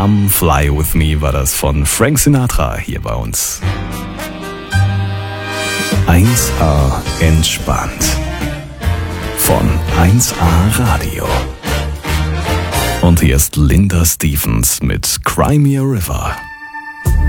Come Fly With Me war das von Frank Sinatra hier bei uns. 1A entspannt von 1A Radio. Und hier ist Linda Stevens mit Cry Me a River.